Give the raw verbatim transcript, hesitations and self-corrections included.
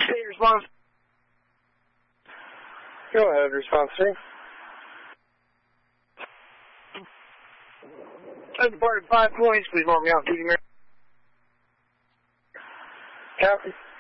State response. Go ahead, response three. I departed five points. Please mark me off duty, Mary. Copy.